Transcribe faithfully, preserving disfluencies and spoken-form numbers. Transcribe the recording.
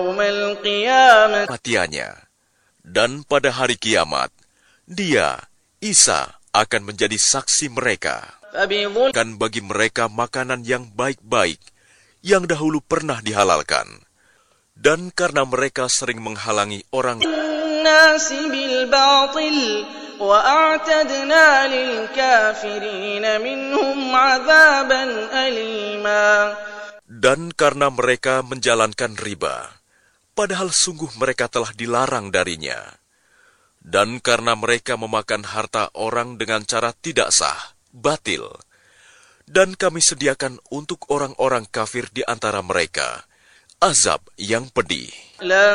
kematiannya. Dan pada hari kiamat, dia, Isa, akan menjadi saksi mereka. Dan bagi mereka makanan yang baik-baik, yang dahulu pernah dihalalkan. Dan karena mereka sering menghalangi orang dan karena mereka menjalankan riba, padahal sungguh mereka telah dilarang darinya. Dan karena mereka memakan harta orang dengan cara tidak sah, batil. Dan kami sediakan untuk orang-orang kafir di antara mereka azab yang pedih.